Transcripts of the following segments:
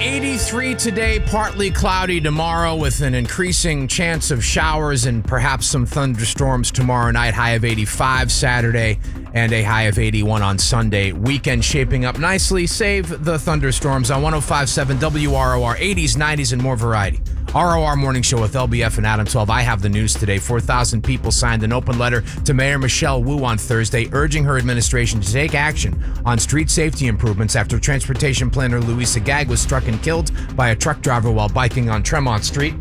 83 today, partly cloudy tomorrow with an increasing chance of showers and perhaps some thunderstorms tomorrow night. High of 85 Saturday and a high of 81 on Sunday. Weekend shaping up nicely, save the thunderstorms on 105.7 WROR, 80s, 90s, and more variety. ROR Morning Show with LBF and Adam 12. I have the news today. 4,000 people signed an open letter to Mayor Michelle Wu on Thursday, urging her administration to take action on street safety improvements after transportation planner Louisa Gag was struck and killed by a truck driver while biking on Tremont Street.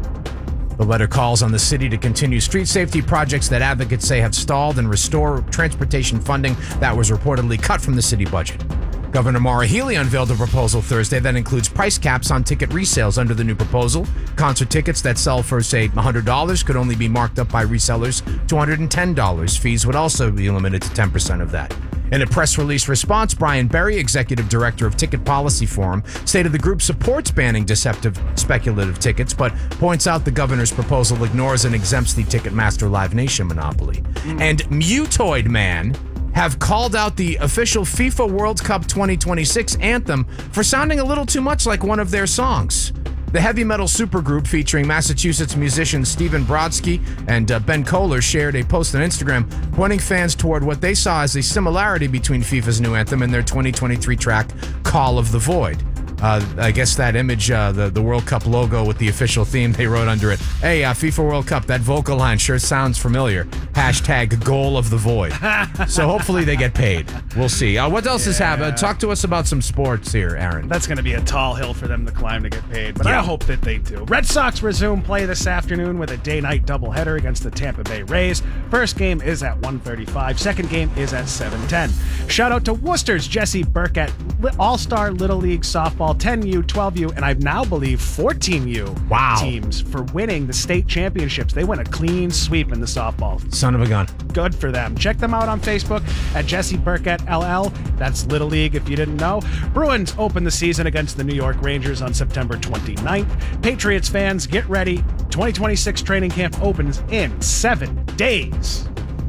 The letter calls on the city to continue street safety projects that advocates say have stalled and restore transportation funding that was reportedly cut from the city budget. Governor Maura Healey unveiled a proposal Thursday that includes price caps on ticket resales. Under the new proposal, concert tickets that sell for, say, $100 could only be marked up by resellers to $110. Fees would also be limited to 10% of that. In a press release response, Brian Berry, executive director of Ticket Policy Forum, stated the group supports banning deceptive, speculative tickets, but points out the governor's proposal ignores and exempts the Ticketmaster Live Nation monopoly. And Mutoid Man have called out the official FIFA World Cup 2026 anthem for sounding a little too much like one of their songs. The heavy metal supergroup featuring Massachusetts musicians Stephen Brodsky and Ben Kohler shared a post on Instagram pointing fans toward what they saw as a similarity between FIFA's new anthem and their 2023 track, Call of the Void. I guess that image, the World Cup logo with the official theme, they wrote under it, "Hey, FIFA World Cup, that vocal line sure sounds familiar. Hashtag Goal of the Void." So hopefully they get paid. We'll see. What else is happening? Talk to us about some sports here, Aaron. That's going to be a tall hill for them to climb to get paid, but I hope that they do. Red Sox resume play this afternoon with a day-night doubleheader against the Tampa Bay Rays. First game is at 1:35. Second game is at 7:10. Shout out to Worcester's Jesse Burkett, All-Star Little League Softball 10U, 12U, and I now believe 14U teams for winning the state championships. They went a clean sweep in the softball. Son of a gun. Good for them. Check them out on Facebook at Jesse Burkett LL. That's Little League if you didn't know. Bruins open the season against the New York Rangers on September 29th. Patriots fans, get ready. 2026 training camp opens in 7 days.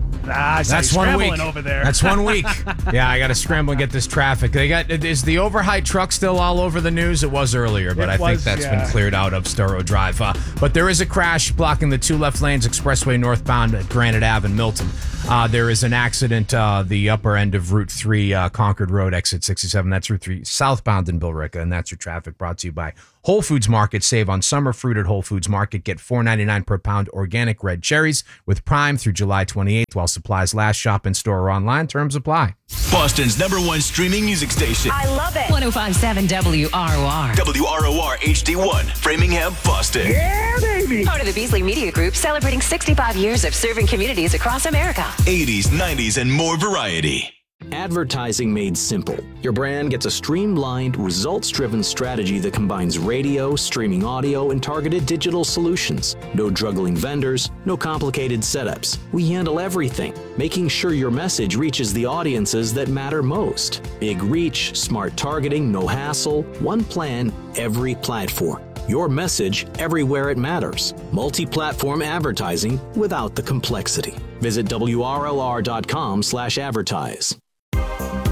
That's 1 week. Over there. That's 1 week. Yeah, I got to scramble and get this traffic. Is the overheight truck still all over the news? It was earlier, but I think that's been cleared out of Storrow Drive. But there is a crash blocking the two left lanes expressway northbound at Granite Ave in Milton. There is an accident the upper end of Route 3, Concord Road, exit 67. That's Route 3 southbound in Billerica, and that's your traffic brought to you by Whole Foods Market. Save on summer fruit at Whole Foods Market. Get $4.99 per pound organic red cherries with Prime through July 28th while supplies last. Shop in store or online. Terms apply. Boston's #1 streaming music station. I love it. 105.7 WROR. WROR HD1, Framingham, Boston. Yeah, baby. Part of the Beasley Media Group, celebrating 65 years of serving communities across America. 80s, 90s, and more variety. Advertising made simple. Your brand gets a streamlined, results-driven strategy that combines radio, streaming audio, and targeted digital solutions. No juggling vendors, no complicated setups. We handle everything, making sure your message reaches the audiences that matter most. Big reach, smart targeting, no hassle, one plan, every platform. Your message everywhere it matters. Multi-platform advertising without the complexity. Visit WRLR.com/advertise.